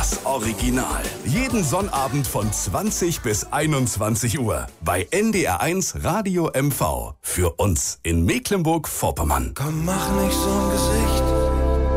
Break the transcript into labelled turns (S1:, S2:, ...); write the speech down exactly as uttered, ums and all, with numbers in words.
S1: Das Original. Jeden Sonnabend von zwanzig bis einundzwanzig Uhr bei N D R eins Radio M V. Für uns in Mecklenburg-Vorpommern.
S2: Komm, mach nicht so ein Gesicht.